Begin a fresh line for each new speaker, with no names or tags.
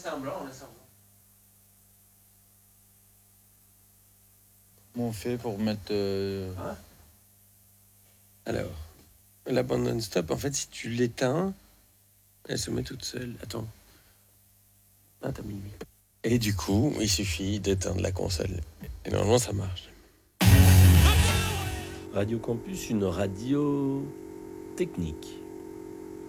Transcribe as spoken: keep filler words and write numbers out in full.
semblant, on est semblant.
Comment on fait pour mettre... Euh...
Hein?
Alors, la bande non-stop, en fait, si tu l'éteins, elle se met toute seule. Attends. Ah, t'as mis lui. Et du coup, il suffit d'éteindre la console. Et normalement, ça marche.
Radio Campus, une radio technique.